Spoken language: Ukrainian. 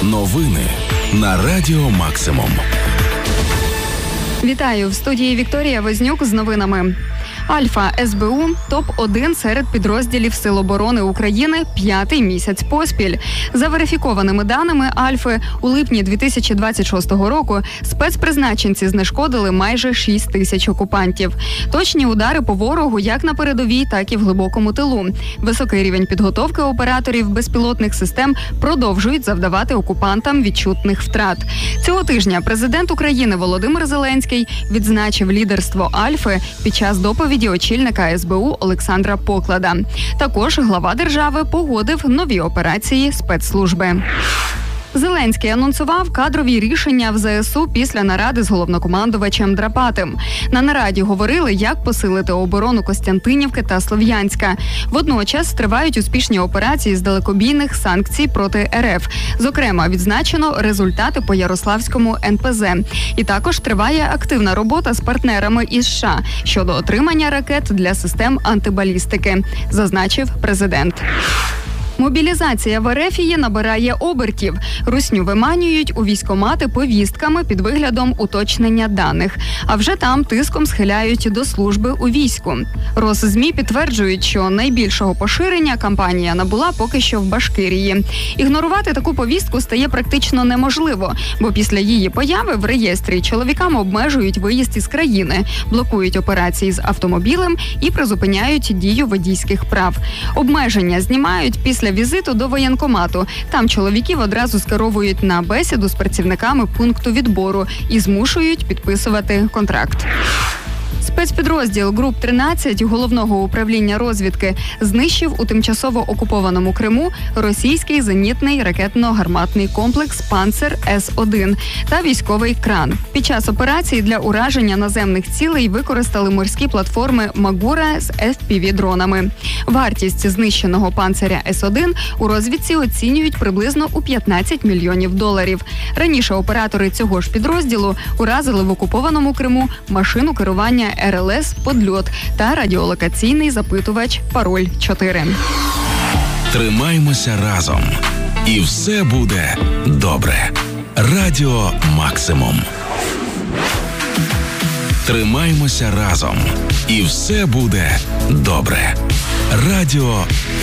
Новини на Радіо Максимум. Вітаю! В студії Вікторія Вознюк з новинами. Альфа СБУ – топ-1 серед підрозділів Сил оборони України 5-й місяць поспіль. За верифікованими даними Альфи, у липні 2026 року спецпризначенці знешкодили майже 6 тисяч окупантів. Точні удари по ворогу як на передовій, так і в глибокому тилу. Високий рівень підготовки операторів безпілотних систем продовжують завдавати окупантам відчутних втрат. Цього тижня президент України Володимир Зеленський відзначив лідерство Альфи під час доповіді очільника СБУ Олександра Поклада. Також глава держави погодив нові операції спецслужби. Зеленський анонсував кадрові рішення в ЗСУ після наради з головнокомандувачем Драпатим. На нараді говорили, як посилити оборону Костянтинівки та Слов'янська. Водночас тривають успішні операції з далекобійних санкцій проти РФ. Зокрема, відзначено результати по Ярославському НПЗ. І також триває активна робота з партнерами із США щодо отримання ракет для систем антибалістики, зазначив президент. Мобілізація в Ерефії набирає обертів. Русню виманюють у військкомати повістками під виглядом уточнення даних. А вже там тиском схиляють до служби у війську. Росс-ЗМІ підтверджують, що найбільшого поширення кампанія набула поки що в Башкирії. Ігнорувати таку повістку стає практично неможливо, бо після її появи в реєстрі чоловікам обмежують виїзд із країни, блокують операції з автомобілем і призупиняють дію водійських прав. Обмеження знімають після візиту до воєнкомату. Там чоловіків одразу скеровують на бесіду з працівниками пункту відбору і змушують підписувати контракт. Спецпідрозділ ГРУП-13 Головного управління розвідки знищив у тимчасово окупованому Криму російський зенітний ракетно-гарматний комплекс «Панцер С-1» та військовий кран. Під час операції для ураження наземних цілей використали морські платформи «Магура» з FPV-дронами. Вартість знищеного «Панцеря С-1» у розвідці оцінюють приблизно у $15 мільйонів. Раніше оператори цього ж підрозділу уразили в окупованому Криму машину керування РЛС «Подльот» та радіолокаційний запитувач «Пароль-4». Тримаймося разом. І все буде добре. Радіо Максимум. Тримаймося разом. І все буде добре. Радіо